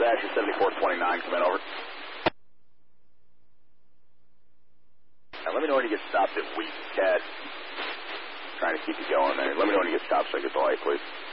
Apache 7429, come in, over. Now, let me know when you get stopped at Wheat Cat. Trying to keep you going there. Let me know when you get stopped so I get the light, please.